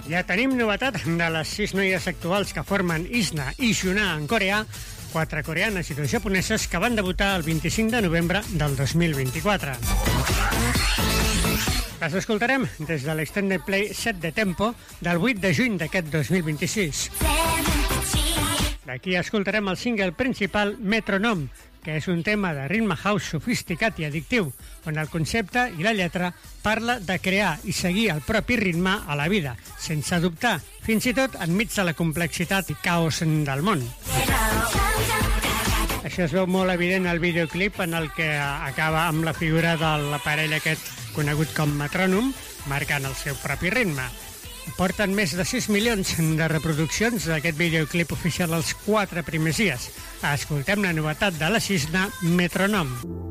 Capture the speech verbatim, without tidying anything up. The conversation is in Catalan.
Ja tenim novetat de les sis noies actuals que formen Isna i Juna en coreà, quatre coreanes i dos japoneses que van debutar el vint-i-cinc de novembre del dos mil vint-i-quatre. Les escoltarem des de l'Extended Play set de Tempo del vuit de juny d'aquest dos mil vint-i-sis. D'aquí escoltarem el single principal Metronome, que és un tema de ritme house sofisticat i addictiu, on el concepte i la lletra parla de crear i seguir el propi ritme a la vida, sense dubtar, fins i tot enmig de la complexitat i caos del món. Això es veu molt evident al videoclip, en el que acaba amb la figura de l'aparell aquest conegut com metrònom, marcant el seu propi ritme. Porten més de sis milions de reproduccions d'aquest videoclip oficial els quatre primers dies. Escoltem la novetat de la Isna, Metronome.